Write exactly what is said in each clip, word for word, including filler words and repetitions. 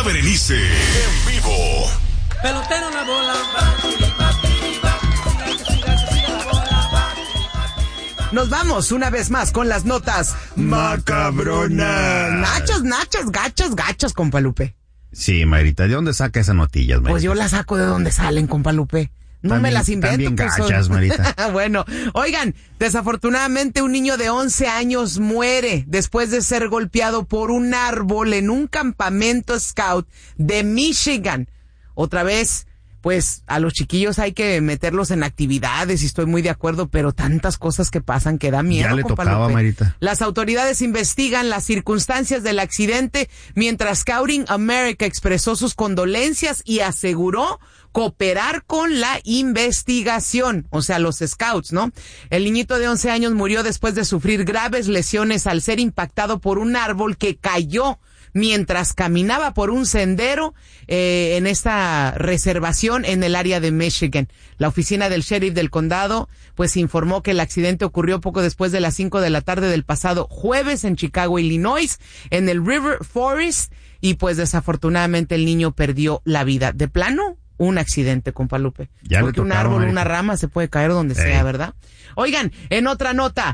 María Berenice, en vivo. Pelotero en la bola. Nos vamos una vez más con las notas macabronas. Nachos, nachos, gachos, gachos, compa Lupe. Sí, Mayrita, ¿de dónde saca esas notillas, Mayrita? Pues yo las saco de donde salen, compa Lupe. No también, me las invento. También pues, gachas, son... Marita. Bueno, oigan, desafortunadamente un niño de once años muere después de ser golpeado por un árbol en un campamento scout de Michigan. Otra vez, pues a los chiquillos hay que meterlos en actividades y estoy muy de acuerdo, pero tantas cosas que pasan que da miedo. Ya le tocaba, Marita. Las autoridades investigan las circunstancias del accidente, mientras Scouting America expresó sus condolencias y aseguró cooperar con la investigación, o sea, los scouts, ¿no? El niñito de once años murió después de sufrir graves lesiones al ser impactado por un árbol que cayó mientras caminaba por un sendero eh, en esta reservación en el área de Michigan. La oficina del sheriff del condado pues informó que el accidente ocurrió poco después de las cinco de la tarde del pasado jueves en Chicago, Illinois, en el River Forest, y pues desafortunadamente el niño perdió la vida. De plano, un accidente, compa Lupe. Ya porque le un tocaron, árbol, Marita. una rama se puede caer donde Ey. sea, ¿verdad? Oigan, en otra nota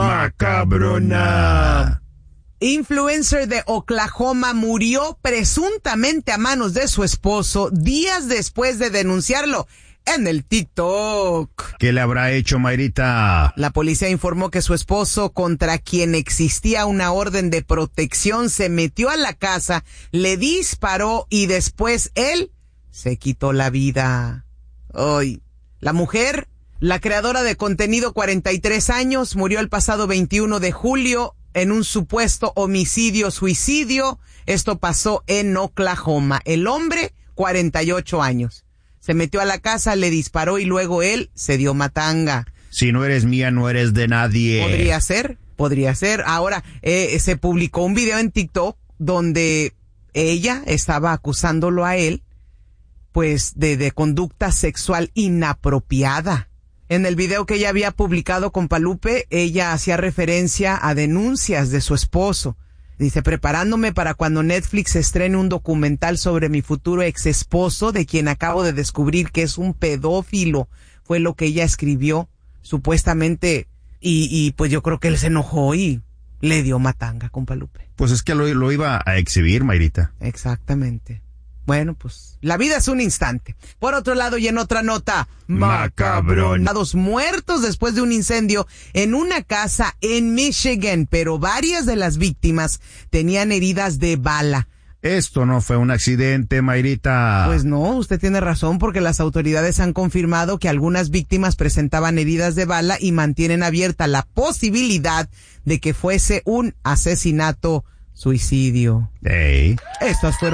Macabrona. Influencer de Oklahoma murió presuntamente a manos de su esposo días después de denunciarlo en el TikTok. ¿Qué le habrá hecho, Mayrita? La policía informó que su esposo, contra quien existía una orden de protección, se metió a la casa, le disparó y después él se quitó la vida. Ay, la mujer, la creadora de contenido, cuarenta y tres años, murió el pasado veintiuno de julio en un supuesto homicidio-suicidio. Esto pasó en Oklahoma. El hombre, cuarenta y ocho años. Se metió a la casa, le disparó y luego él se dio matanga. Si no eres mía, no eres de nadie. Podría ser, podría ser. Ahora, eh, se publicó un video en TikTok donde ella estaba acusándolo a él, pues, de, de conducta sexual inapropiada. En el video que ella había publicado con Palupe, ella hacía referencia a denuncias de su esposo. Dice, preparándome para cuando Netflix estrene un documental sobre mi futuro ex esposo, de quien acabo de descubrir que es un pedófilo, fue lo que ella escribió, supuestamente, y, y pues yo creo que él se enojó y le dio matanga con Palupe. Pues es que lo, lo iba a exhibir, Mayrita. Exactamente. Bueno, pues, la vida es un instante. Por otro lado, y en otra nota, Macabrón. Dos muertos después de un incendio en una casa en Michigan, pero varias de las víctimas tenían heridas de bala. Esto no fue un accidente, Mayrita. Pues no, usted tiene razón, porque las autoridades han confirmado que algunas víctimas presentaban heridas de bala y mantienen abierta la posibilidad de que fuese un asesinato-suicidio. Ey. Estas fueron